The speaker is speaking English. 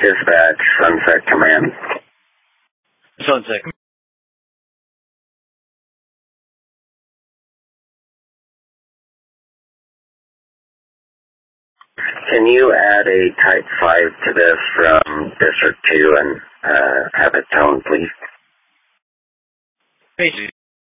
Dispatch, Sunset Command. Sunset. Can you add a Type 5 to this from District 2 and have it toned, please? Basically.